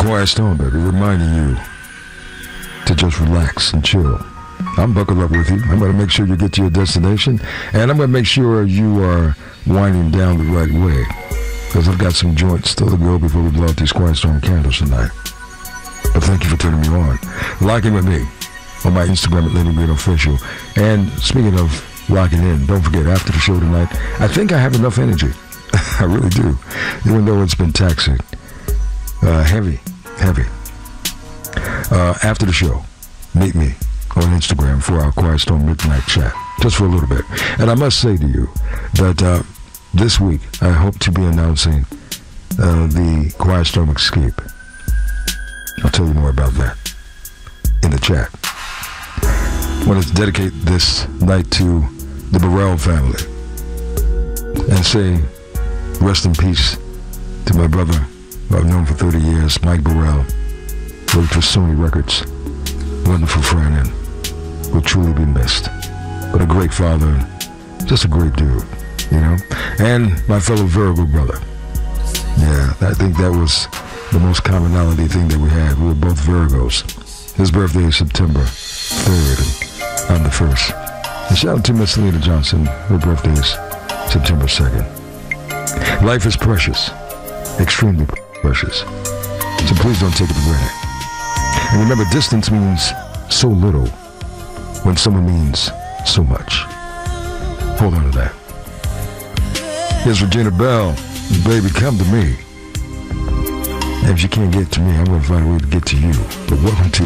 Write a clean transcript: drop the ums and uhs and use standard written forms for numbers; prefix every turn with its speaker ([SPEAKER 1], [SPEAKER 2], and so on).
[SPEAKER 1] Quiet Storm, baby, reminding you to just relax and chill. I'm buckled up with you. I'm going to make sure you get to your destination, and I'm going to make sure you are winding down the right way, because I've got some joints still to go before we blow out these Quiet Storm candles tonight. But thank you for turning me on. Locking with me on my Instagram at Lenny Green Official. And speaking of locking in, don't forget, after the show tonight, I think I have enough energy. I really do. Even though it's been taxing. Heavy. After the show, meet me on Instagram for our Quiet Storm Midnight Chat, just for a little bit. And I must say to you that this week, I hope to be announcing the Quiet Storm Escape. I'll tell you more about that in the chat. I want to dedicate this night to the Burrell family and say rest in peace to my brother, who I've known for 30 years, Mike Burrell, worked for Sony Records, wonderful friend, and will truly be missed. But a great father, just a great dude, you know? And my fellow Virgo brother. Yeah, I think that was the most commonality thing that we had. We were both Virgos. His birthday is September 3rd, and I'm the 1st. And shout out to Miss Selena Johnson. Her birthday is September 2nd. Life is precious, extremely precious. So please don't take it for granted. And remember, distance means so little when someone means so much. Hold on to that. Here's Regina Bell. Baby, come to me. And if you can't get to me, I'm going to find a way to get to you. But welcome to